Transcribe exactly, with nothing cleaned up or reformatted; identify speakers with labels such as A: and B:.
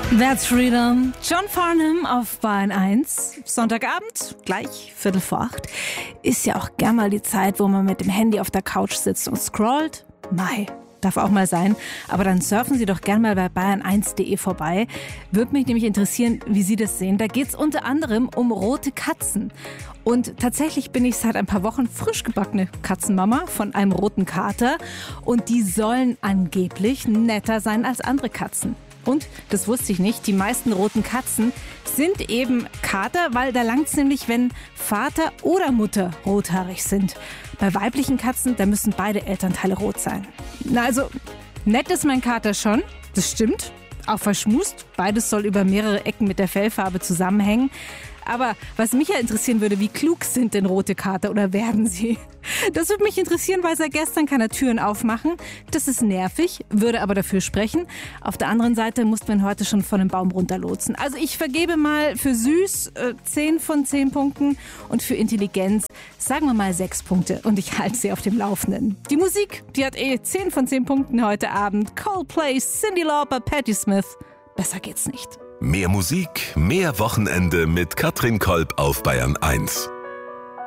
A: That's Freedom. John Farnham auf Bayern eins. Sonntagabend, gleich Viertel vor acht. Ist ja auch gern mal die Zeit, wo man mit dem Handy auf der Couch sitzt und scrollt. Mai, darf auch mal sein. Aber dann surfen Sie doch gern mal bei bayern eins punkt de vorbei. Würde mich nämlich interessieren, wie Sie das sehen. Da geht es unter anderem um rote Katzen. Und tatsächlich bin ich seit ein paar Wochen frisch gebackene Katzenmama von einem roten Kater. Und die sollen angeblich netter sein als andere Katzen. Und, das wusste ich nicht, die meisten roten Katzen sind eben Kater, weil da langt's nämlich, wenn Vater oder Mutter rothaarig sind. Bei weiblichen Katzen, da müssen beide Elternteile rot sein. Na also, nett ist mein Kater schon, das stimmt. Auch verschmust, beides soll über mehrere Ecken mit der Fellfarbe zusammenhängen. Aber was mich ja interessieren würde, wie klug sind denn rote Kater oder werden sie? Das würde mich interessieren, weil seit gestern kann er Türen aufmachen. Das ist nervig, würde aber dafür sprechen. Auf der anderen Seite mussten wir ihn heute schon von dem Baum runterlotsen. Also ich vergebe mal für süß äh, zehn von zehn Punkten und für Intelligenz sagen wir mal sechs Punkte. Und ich halte sie auf dem Laufenden. Die Musik, die hat eh zehn von zehn Punkten heute Abend. Coldplay, Cyndi Lauper, Patti Smith. Besser geht's nicht.
B: Mehr Musik, mehr Wochenende mit Katrin Kolb auf Bayern eins.